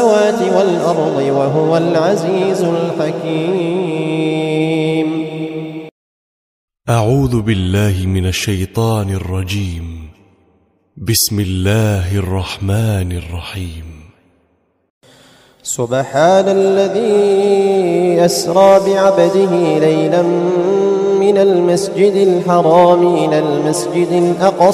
والأرض وهو العزيز الحكيم. أعوذ بالله من الشيطان الرجيم. بسم الله الرحمن الرحيم. سبحان الذي أسرى بعبده ليلا من المسجد الحرام إلى المسجد الأقصى